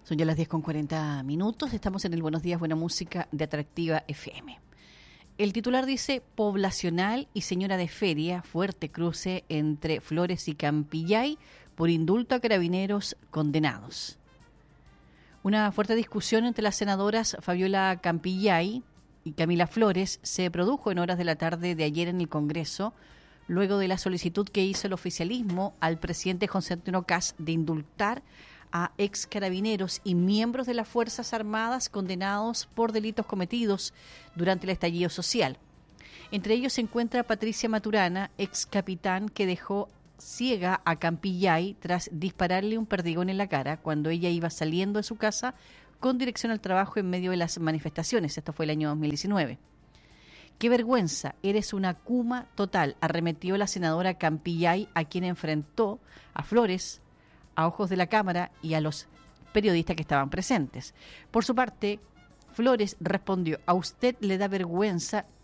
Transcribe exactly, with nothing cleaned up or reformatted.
Son ya las diez con cuarenta minutos, estamos en el Buenos Días, Buena Música de Atractiva F M. El titular dice, poblacional y señora de feria, fuerte cruce entre Flores y Campillay por indulto a carabineros condenados. Una fuerte discusión entre las senadoras Fabiola Campillay y Camila Flores se produjo en horas de la tarde de ayer en el Congreso, luego de la solicitud que hizo el oficialismo al presidente José Antonio Kast de indultar a ex carabineros y miembros de las Fuerzas Armadas condenados por delitos cometidos durante el estallido social. Entre ellos se encuentra Patricia Maturana, ex capitán que dejó ciega a Campillay tras dispararle un perdigón en la cara cuando ella iba saliendo de su casa con dirección al trabajo en medio de las manifestaciones. Esto fue el año dos mil diecinueve. ¡Qué vergüenza! Eres una cuma total, arremetió la senadora Campillay, a quien enfrentó a Flores, a ojos de la Cámara y a los periodistas que estaban presentes. Por su parte, Flores respondió, a usted le da vergüenza